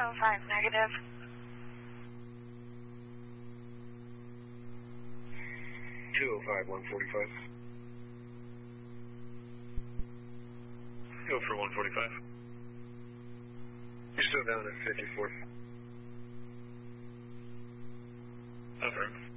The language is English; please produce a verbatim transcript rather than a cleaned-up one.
oh five negative. two oh five, one forty-five. Go for one forty-five. You're still down at fifty-fourth. Affirm.